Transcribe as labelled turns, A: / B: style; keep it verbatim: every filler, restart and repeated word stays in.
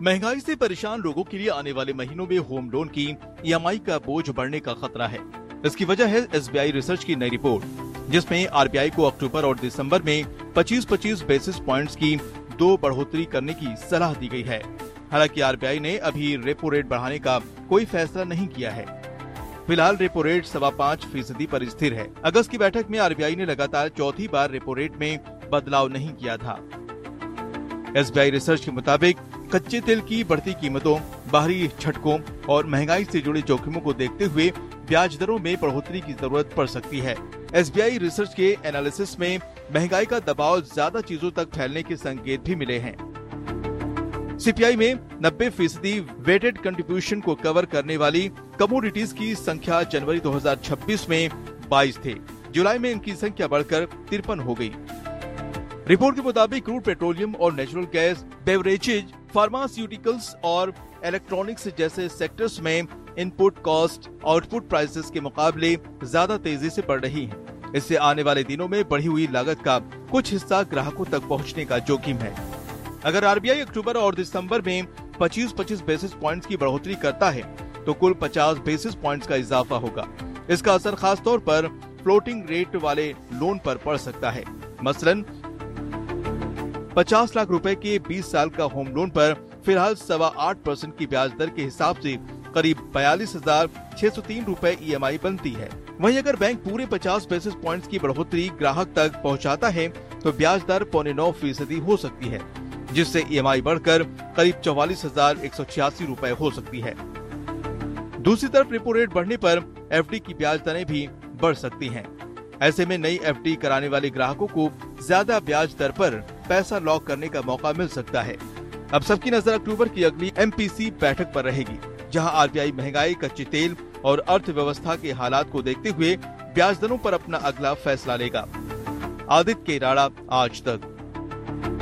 A: महंगाई से परेशान लोगों के लिए आने वाले महीनों में होम लोन की ई एम आई का बोझ बढ़ने का खतरा है। इसकी वजह है एस बी आई रिसर्च की नई रिपोर्ट, जिसमें आर बी आई को अक्टूबर और दिसंबर में पच्चीस पच्चीस बेसिस पॉइंट्स की दो बढ़ोतरी करने की सलाह दी गई है। हालांकि आर बी आई ने अभी रेपो रेट बढ़ाने का कोई फैसला नहीं किया है। फिलहाल रेपो रेट सवा पाँच फीसदी पर स्थिर है। अगस्त की बैठक में आर बी आई ने लगातार चौथी बार रेपो रेट में बदलाव नहीं किया था। एस बी आई रिसर्च के मुताबिक कच्चे तेल की बढ़ती कीमतों, बाहरी झटकों और महंगाई से जुड़े जोखिमों को देखते हुए ब्याज दरों में बढ़ोतरी की जरूरत पड़ सकती है। एस बी आई रिसर्च के एनालिसिस में महंगाई का दबाव ज्यादा चीजों तक फैलने के संकेत भी मिले हैं। सी पी आई में नब्बे फीसदी वेटेड कंट्रीब्यूशन को कवर करने वाली कमोडिटीज की संख्या जनवरी दो हज़ार छब्बीस में बाईस थे। जुलाई में इनकी संख्या बढ़कर तिरपन हो गई। रिपोर्ट के मुताबिक क्रूड पेट्रोलियम और नेचुरल गैस, बेवरेजेज, फार्मास्यूटिकल्स और इलेक्ट्रॉनिक्स जैसे सेक्टर्स में इनपुट कॉस्ट आउटपुट प्राइसेस के मुकाबले ज्यादा तेजी से बढ़ रही है। इससे आने वाले दिनों में बढ़ी हुई लागत का कुछ हिस्सा ग्राहकों तक पहुंचने का जोखिम है। अगर आर बी आई अक्टूबर और दिसंबर में पच्चीस पच्चीस बेसिस पॉइंट्स की बढ़ोतरी करता है तो कुल पचास बेसिस पॉइंट्स का इजाफा होगा। इसका असर खास तौर पर फ्लोटिंग रेट वाले लोन पर पड़ सकता है। मसलन पचास लाख रुपए के बीस साल का होम लोन पर फिलहाल सवा आठ परसेंट की ब्याज दर के हिसाब से करीब बयालीस हजार छह सौ तीन रूपए ई एम आई बनती है। वहीं अगर बैंक पूरे पचास बेसिस पॉइंट्स की बढ़ोतरी ग्राहक तक पहुंचाता है तो ब्याज दर पौने नौ फीसदी हो सकती है, जिससे ई एम आई बढ़कर करीब चौवालीस हजार एक सौ छियासी रूपए हो सकती है। दूसरी तरफ रेपो रेट बढ़ने पर एफ डी की ब्याज दरें भी बढ़ सकती हैं। ऐसे में नई एफ डी कराने वाले ग्राहकों को ज्यादा ब्याज दर पर पैसा लॉक करने का मौका मिल सकता है। अब सबकी नजर अक्टूबर की अगली एम पी सी बैठक पर रहेगी, जहां आर बी आई महंगाई, कच्चे तेल और अर्थव्यवस्था के हालात को देखते हुए ब्याज दरों पर अपना अगला फैसला लेगा। आदित्य केराड़ा, आज तक।